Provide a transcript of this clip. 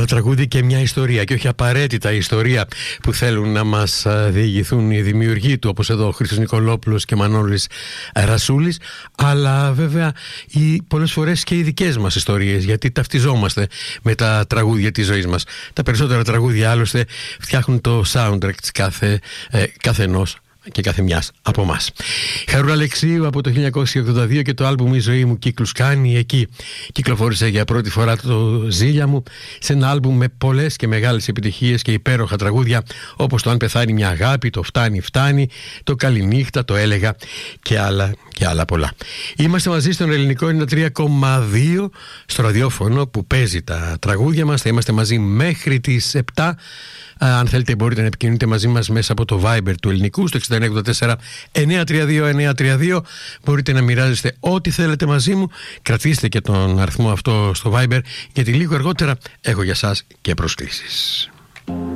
τραγούδι και μια ιστορία, και όχι απαραίτητα η ιστορία που θέλουν να μας διηγηθούν οι δημιουργοί του, όπως εδώ ο Χρήστος Νικολόπουλος και Μανώλης Ρασούλης, αλλά βέβαια πολλές φορές και οι δικές μας ιστορίες, γιατί ταυτιζόμαστε με τα τραγούδια της ζωής μας. Τα περισσότερα τραγούδια άλλωστε φτιάχνουν το soundtrack της καθενός και κάθε μιας από εμάς. Χαρούλα Αλεξίου από το 1982 και το άλμπουμ «Η ζωή μου κύκλους κάνει». Εκεί κυκλοφόρησε για πρώτη φορά το «Ζήλια μου», σε ένα άλμπουμ με πολλές και μεγάλες επιτυχίες και υπέροχα τραγούδια όπως το «Αν πεθάνει μια αγάπη», το «Φτάνει φτάνει», το «Καληνύχτα», το «Έλεγα» και άλλα πολλά. Είμαστε μαζί στον Ελληνικό 93,2 στο ραδιόφωνο που παίζει τα τραγούδια μας. Θα είμαστε μαζί μέχρι τις 7. Αν θέλετε μπορείτε να επικοινωνείτε μαζί μας μέσα από το Viber του Ελληνικού στο 6984 932 932. Μπορείτε να μοιράζεστε ό,τι θέλετε μαζί μου. Κρατήστε και τον αριθμό αυτό στο Viber, γιατί λίγο αργότερα έχω για σας και προσκλήσεις.